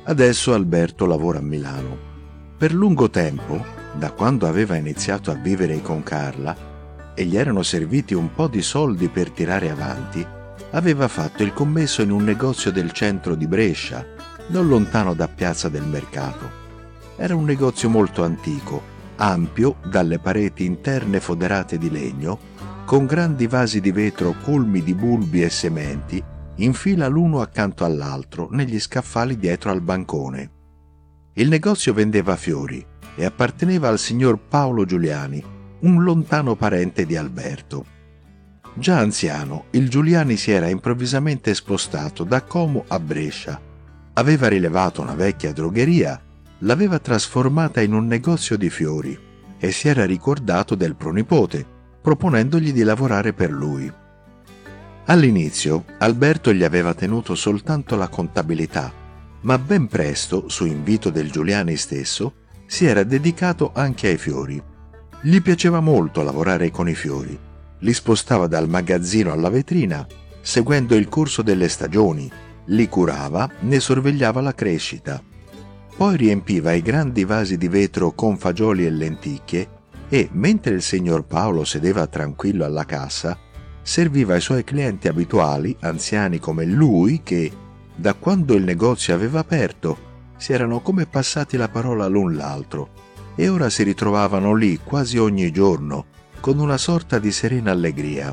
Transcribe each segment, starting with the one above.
Adesso Alberto lavora a Milano. Per lungo tempo, da quando aveva iniziato a vivere con Carla e gli erano serviti un po' di soldi per tirare avanti, aveva fatto il commesso in un negozio del centro di Brescia, non lontano da Piazza del Mercato. Era un negozio molto antico, ampio, dalle pareti interne foderate di legno, con grandi vasi di vetro colmi di bulbi e sementi, in fila l'uno accanto all'altro, negli scaffali dietro al bancone. Il negozio vendeva fiori e apparteneva al signor Paolo Giuliani, un lontano parente di Alberto. Già anziano, il Giuliani si era improvvisamente spostato da Como a Brescia. Aveva rilevato una vecchia drogheria, l'aveva trasformata in un negozio di fiori e si era ricordato del pronipote, proponendogli di lavorare per lui. All'inizio Alberto gli aveva tenuto soltanto la contabilità, ma ben presto, su invito del Giuliani stesso, si era dedicato anche ai fiori. Gli piaceva molto lavorare con i fiori. Li spostava dal magazzino alla vetrina, seguendo il corso delle stagioni, li curava, ne sorvegliava la crescita. Poi riempiva i grandi vasi di vetro con fagioli e lenticchie e, mentre il signor Paolo sedeva tranquillo alla cassa, serviva ai suoi clienti abituali, anziani come lui, che, da quando il negozio aveva aperto, si erano come passati la parola l'un l'altro e ora si ritrovavano lì quasi ogni giorno con una sorta di serena allegria.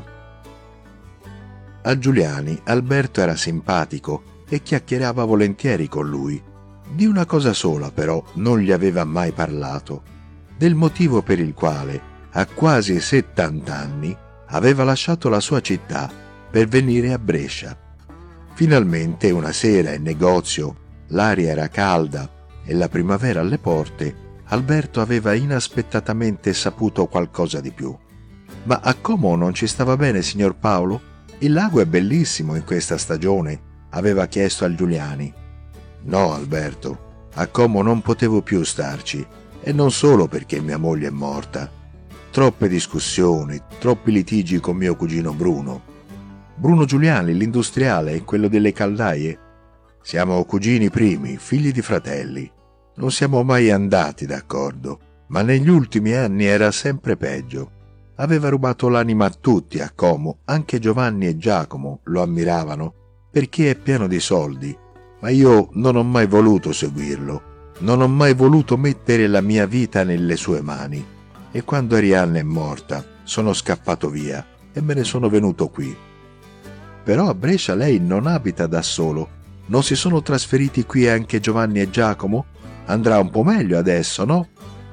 A Giuliani Alberto era simpatico e chiacchierava volentieri con lui. Di una cosa sola però non gli aveva mai parlato, del motivo per il quale, a quasi 70 anni, aveva lasciato la sua città per venire a Brescia. Finalmente una sera in negozio, l'aria era calda e la primavera alle porte, Alberto aveva inaspettatamente saputo qualcosa di più. «Ma a Como non ci stava bene, signor Paolo? Il lago è bellissimo in questa stagione», aveva chiesto al Giuliani. «No, Alberto, a Como non potevo più starci, e non solo perché mia moglie è morta. Troppe discussioni, troppi litigi con mio cugino Bruno. Bruno Giuliani, l'industriale, quello delle caldaie. Siamo cugini primi, figli di fratelli. Non siamo mai andati d'accordo, ma negli ultimi anni era sempre peggio. Aveva rubato l'anima a tutti a Como, anche Giovanni e Giacomo lo ammiravano, perché è pieno di soldi, ma io non ho mai voluto seguirlo, non ho mai voluto mettere la mia vita nelle sue mani. E quando Arianna è morta, sono scappato via e me ne sono venuto qui. Però a Brescia lei non abita da solo. Non si sono trasferiti qui anche Giovanni e Giacomo? Andrà un po' meglio adesso, no?»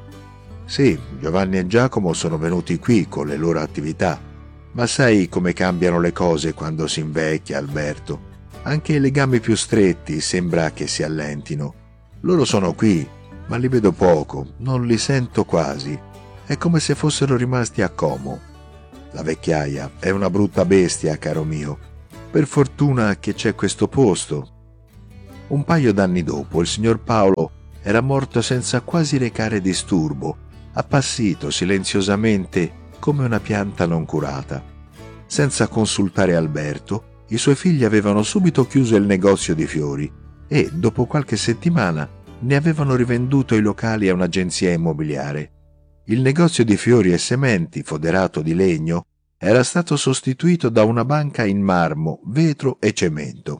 «Sì, Giovanni e Giacomo sono venuti qui con le loro attività, ma sai come cambiano le cose quando si invecchia, Alberto. Anche i legami più stretti sembra che si allentino. Loro sono qui, ma li vedo poco, non li sento quasi. È come se fossero rimasti a Como. La vecchiaia è una brutta bestia, caro mio. Per fortuna che c'è questo posto». Un paio d'anni dopo il signor Paolo era morto senza quasi recare disturbo, appassito silenziosamente come una pianta non curata. Senza consultare Alberto, i suoi figli avevano subito chiuso il negozio di fiori e, dopo qualche settimana, ne avevano rivenduto i locali a un'agenzia immobiliare. Il negozio di fiori e sementi, foderato di legno, era stato sostituito da una banca in marmo, vetro e cemento.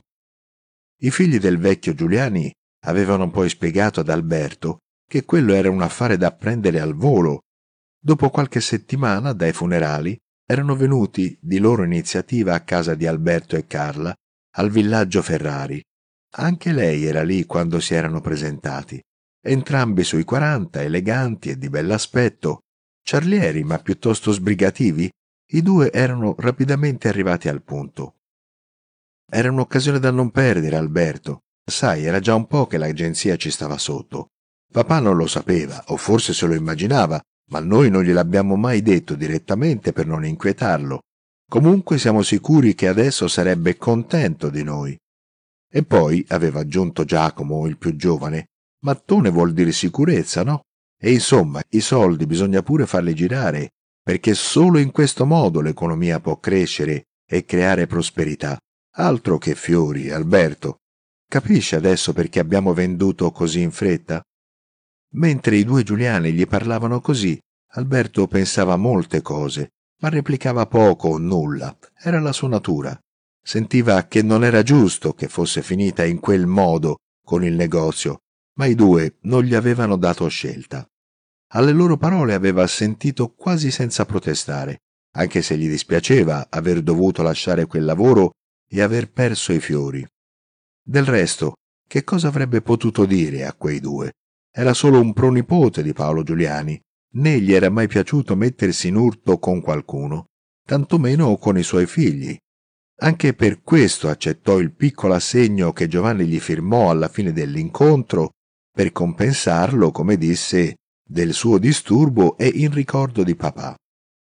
I figli del vecchio Giuliani avevano poi spiegato ad Alberto che quello era un affare da prendere al volo. Dopo qualche settimana, dai funerali, erano venuti di loro iniziativa a casa di Alberto e Carla, al villaggio Ferrari. Anche lei era lì quando si erano presentati. Entrambi sui 40, eleganti e di bell'aspetto, ciarlieri ma piuttosto sbrigativi, i due erano rapidamente arrivati al punto. «Era un'occasione da non perdere, Alberto. Sai, era già un po' che l'agenzia ci stava sotto. Papà non lo sapeva, o forse se lo immaginava, ma noi non gliel'abbiamo mai detto direttamente per non inquietarlo. Comunque siamo sicuri che adesso sarebbe contento di noi». E poi, aveva aggiunto Giacomo, il più giovane, mattone vuol dire sicurezza, no? E insomma, i soldi bisogna pure farli girare, perché solo in questo modo l'economia può crescere e creare prosperità. Altro che fiori, Alberto. Capisci adesso perché abbiamo venduto così in fretta? Mentre i due Giuliani gli parlavano così, Alberto pensava a molte cose, ma replicava poco o nulla. Era la sua natura. Sentiva che non era giusto che fosse finita in quel modo con il negozio, ma i due non gli avevano dato scelta. Alle loro parole aveva assentito quasi senza protestare, anche se gli dispiaceva aver dovuto lasciare quel lavoro e aver perso i fiori. Del resto, che cosa avrebbe potuto dire a quei due? Era solo un pronipote di Paolo Giuliani, né gli era mai piaciuto mettersi in urto con qualcuno, tantomeno con i suoi figli. Anche per questo accettò il piccolo assegno che Giovanni gli firmò alla fine dell'incontro, per compensarlo, come disse, del suo disturbo e in ricordo di papà.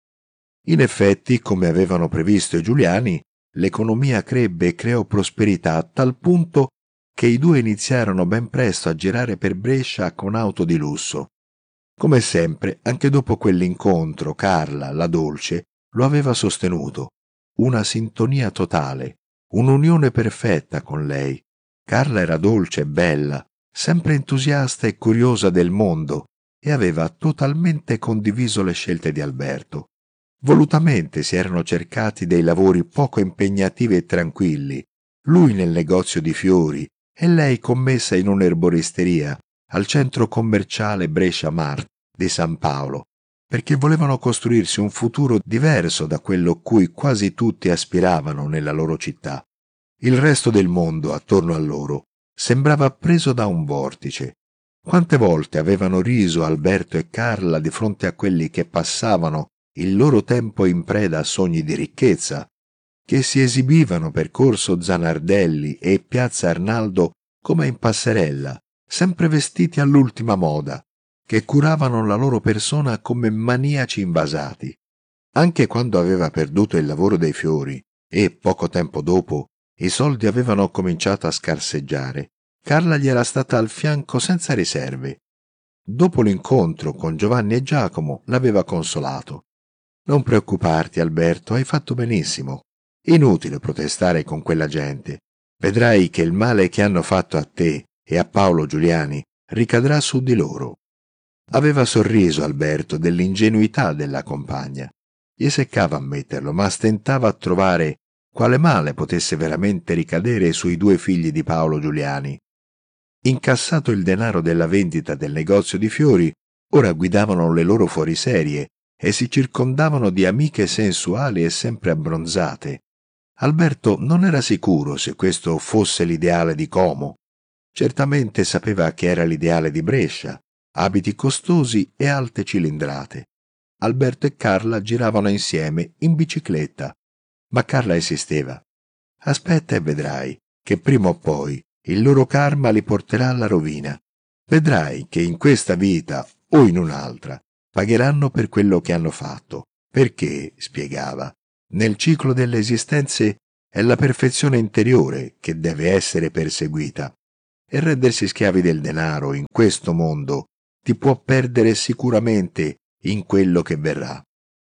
In effetti, come avevano previsto i Giuliani, l'economia crebbe e creò prosperità a tal punto che i due iniziarono ben presto a girare per Brescia con auto di lusso. Come sempre, anche dopo quell'incontro, Carla, la dolce, lo aveva sostenuto. Una sintonia totale, un'unione perfetta con lei. Carla era dolce e bella, sempre entusiasta e curiosa del mondo, e aveva totalmente condiviso le scelte di Alberto. Volutamente si erano cercati dei lavori poco impegnativi e tranquilli, lui nel negozio di fiori e lei commessa in un'erboristeria al centro commerciale Brescia Mart di San Paolo, perché volevano costruirsi un futuro diverso da quello cui quasi tutti aspiravano nella loro città. Il resto del mondo attorno a loro sembrava preso da un vortice. Quante volte avevano riso Alberto e Carla di fronte a quelli che passavano il loro tempo in preda a sogni di ricchezza, che si esibivano per Corso Zanardelli e Piazza Arnaldo come in passerella, sempre vestiti all'ultima moda, che curavano la loro persona come maniaci invasati. Anche quando aveva perduto il lavoro dei fiori e, poco tempo dopo, i soldi avevano cominciato a scarseggiare, Carla gli era stata al fianco senza riserve. Dopo l'incontro con Giovanni e Giacomo l'aveva consolato. «Non preoccuparti, Alberto, hai fatto benissimo. Inutile protestare con quella gente. Vedrai che il male che hanno fatto a te e a Paolo Giuliani ricadrà su di loro». Aveva sorriso Alberto dell'ingenuità della compagna. Gli seccava ammetterlo, ma stentava a trovare quale male potesse veramente ricadere sui due figli di Paolo Giuliani. Incassato il denaro della vendita del negozio di fiori, ora guidavano le loro fuoriserie e si circondavano di amiche sensuali e sempre abbronzate. Alberto non era sicuro se questo fosse l'ideale di Como. Certamente sapeva che era l'ideale di Brescia, abiti costosi e alte cilindrate. Alberto e Carla giravano insieme in bicicletta, ma Carla insisteva. «Aspetta e vedrai che prima o poi il loro karma li porterà alla rovina. Vedrai che in questa vita o in un'altra pagheranno per quello che hanno fatto, perché, spiegava, nel ciclo delle esistenze è la perfezione interiore che deve essere perseguita, e rendersi schiavi del denaro in questo mondo ti può perdere sicuramente in quello che verrà».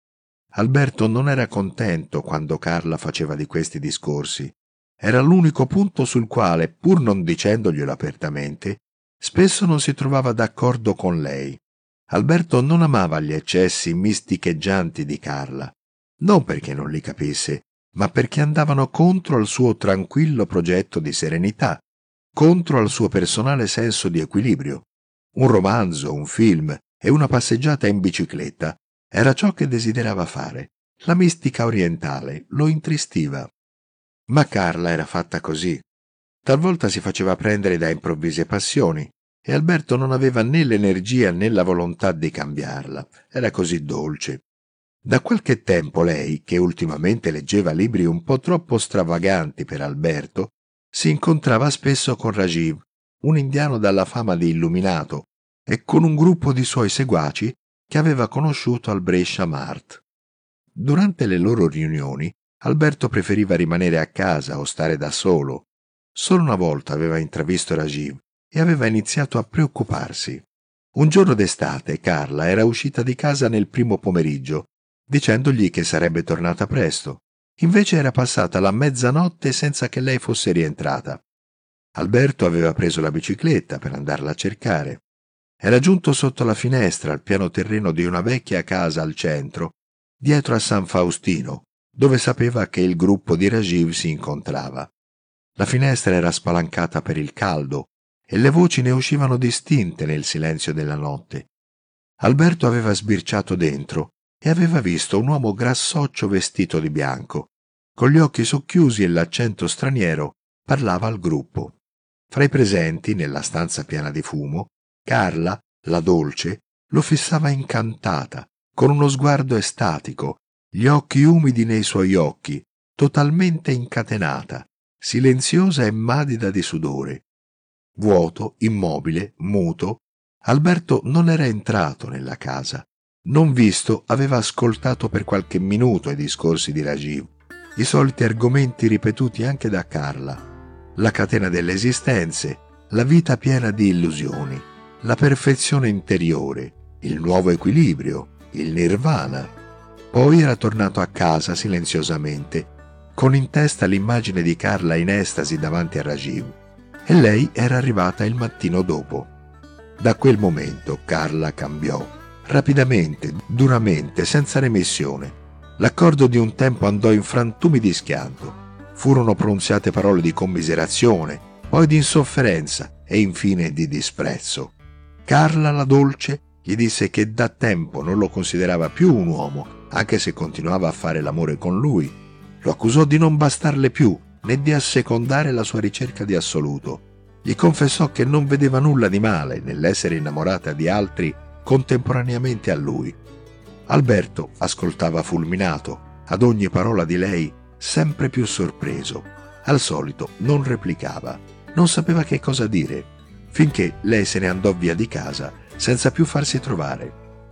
Alberto non era contento quando Carla faceva di questi discorsi. Era l'unico punto sul quale, pur non dicendoglielo apertamente, spesso non si trovava d'accordo con lei. Alberto non amava gli eccessi misticheggianti di Carla, non perché non li capisse, ma perché andavano contro al suo tranquillo progetto di serenità, contro al suo personale senso di equilibrio. Un romanzo, un film e una passeggiata in bicicletta era ciò che desiderava fare. La mistica orientale lo intristiva. Ma Carla era fatta così. Talvolta si faceva prendere da improvvise passioni e Alberto non aveva né l'energia né la volontà di cambiarla. Era così dolce. Da qualche tempo lei, che ultimamente leggeva libri un po' troppo stravaganti per Alberto, si incontrava spesso con Rajiv, un indiano dalla fama di illuminato, e con un gruppo di suoi seguaci che aveva conosciuto al Brescia Mart. Durante le loro riunioni, Alberto preferiva rimanere a casa o stare da solo. Solo una volta aveva intravisto Rajiv e aveva iniziato a preoccuparsi. Un giorno d'estate Carla era uscita di casa nel primo pomeriggio, dicendogli che sarebbe tornata presto. Invece era passata la mezzanotte senza che lei fosse rientrata. Alberto aveva preso la bicicletta per andarla a cercare. Era giunto sotto la finestra al piano terreno di una vecchia casa al centro, dietro a San Faustino, dove sapeva che il gruppo di Rajiv si incontrava. La finestra era spalancata per il caldo e le voci ne uscivano distinte nel silenzio della notte. Alberto aveva sbirciato dentro e aveva visto un uomo grassoccio vestito di bianco. Con gli occhi socchiusi e l'accento straniero parlava al gruppo. Fra i presenti, nella stanza piena di fumo, Carla, la dolce, lo fissava incantata, con uno sguardo estatico, gli occhi umidi nei suoi occhi, totalmente incatenata, silenziosa e madida di sudore. Vuoto, immobile, muto, Alberto non era entrato nella casa. Non visto, aveva ascoltato per qualche minuto i discorsi di Rajiv, i soliti argomenti ripetuti anche da Carla. La catena delle esistenze, la vita piena di illusioni, la perfezione interiore, il nuovo equilibrio, il nirvana. Poi era tornato a casa silenziosamente, con in testa l'immagine di Carla in estasi davanti a Rajiv, e lei era arrivata il mattino dopo. Da quel momento Carla cambiò, rapidamente, duramente, senza remissione. L'accordo di un tempo andò in frantumi di schianto. Furono pronunziate parole di commiserazione, poi di insofferenza e infine di disprezzo. Carla la dolce gli disse che da tempo non lo considerava più un uomo, anche se continuava a fare l'amore con lui. Lo accusò di non bastarle più, né di assecondare la sua ricerca di assoluto. Gli confessò che non vedeva nulla di male nell'essere innamorata di altri contemporaneamente a lui. Alberto ascoltava fulminato, ad ogni parola di lei sempre più sorpreso. Al solito non replicava, non sapeva che cosa dire, finché lei se ne andò via di casa senza più farsi trovare.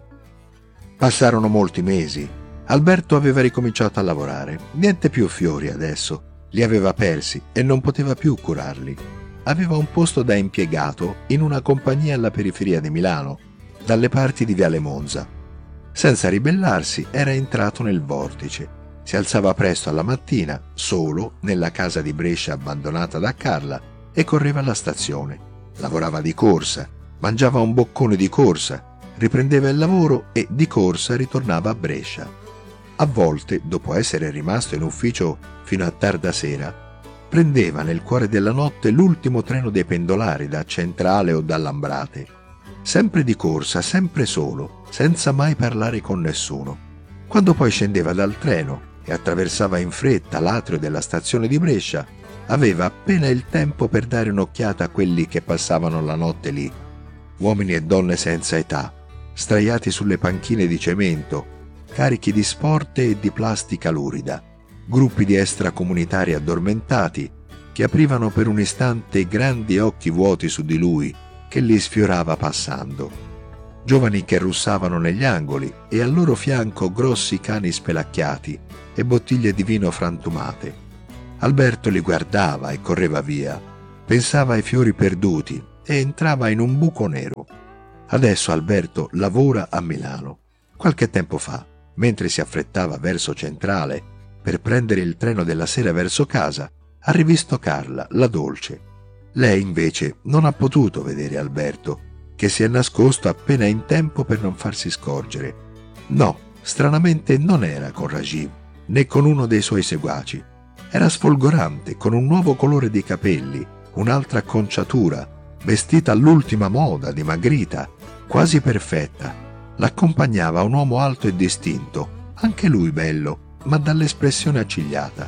Passarono molti mesi. Alberto aveva ricominciato a lavorare. Niente più fiori adesso, li aveva persi e non poteva più curarli. Aveva un posto da impiegato in una compagnia alla periferia di Milano, dalle parti di Viale Monza. Senza ribellarsi era entrato nel vortice. Si alzava presto alla mattina, solo, nella casa di Brescia abbandonata da Carla, e correva alla stazione. Lavorava di corsa, mangiava un boccone di corsa, riprendeva il lavoro e di corsa ritornava a Brescia. A volte, dopo essere rimasto in ufficio fino a tarda sera, prendeva nel cuore della notte l'ultimo treno dei pendolari da Centrale o da Lambrate. Sempre di corsa, sempre solo, senza mai parlare con nessuno. Quando poi scendeva dal treno e attraversava in fretta l'atrio della stazione di Brescia, aveva appena il tempo per dare un'occhiata a quelli che passavano la notte lì. Uomini e donne senza età, straiati sulle panchine di cemento, carichi di sporte e di plastica lurida, gruppi di extracomunitari addormentati che aprivano per un istante grandi occhi vuoti su di lui che li sfiorava passando. Giovani che russavano negli angoli e al loro fianco grossi cani spelacchiati e bottiglie di vino frantumate. Alberto li guardava e correva via, pensava ai fiori perduti e entrava in un buco nero. Adesso Alberto lavora a Milano. Qualche tempo fa, mentre si affrettava verso Centrale per prendere il treno della sera verso casa, ha rivisto Carla, la dolce. Lei invece non ha potuto vedere Alberto, che si è nascosto appena in tempo per non farsi scorgere. No, stranamente non era con Rajiv, né con uno dei suoi seguaci. Era sfolgorante, con un nuovo colore di capelli, un'altra acconciatura, vestita all'ultima moda, dimagrita, quasi perfetta. L'accompagnava un uomo alto e distinto, anche lui bello, ma dall'espressione accigliata.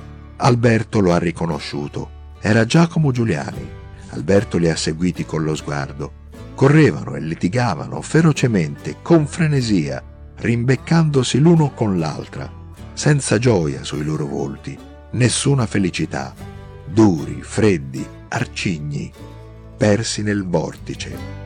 Alberto lo ha riconosciuto. Era Giacomo Giuliani. Alberto li ha seguiti con lo sguardo. Correvano e litigavano ferocemente, con frenesia, rimbeccandosi l'uno con l'altra, senza gioia sui loro volti, nessuna felicità, duri, freddi, arcigni, persi nel vortice.